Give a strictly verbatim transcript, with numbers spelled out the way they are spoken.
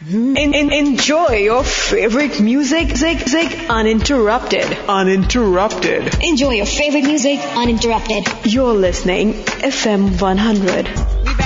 In, in, enjoy your favorite music, music, music uninterrupted. Uninterrupted. Enjoy your favorite music uninterrupted. You're listening F M one hundred.